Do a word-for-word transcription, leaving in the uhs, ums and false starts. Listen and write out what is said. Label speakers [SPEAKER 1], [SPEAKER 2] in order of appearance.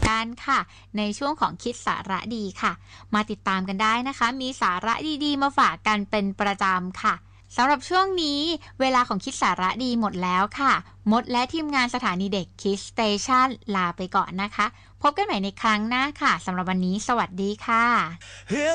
[SPEAKER 1] กันค่ะในช่วงของคิดสาระดีค่ะมาติดตามกันได้นะคะมีสาระดีๆมาฝากกันเป็นประจำค่ะสำหรับช่วงนี้เวลาของคิดสาระดีหมดแล้วค่ะมดและทีมงานสถานีเด็กคิดสเตชันลาไปก่อนนะคะพบกันใหม่ในครั้งหน้าค่ะสำหรับวันนี้สวัสดีค่ะ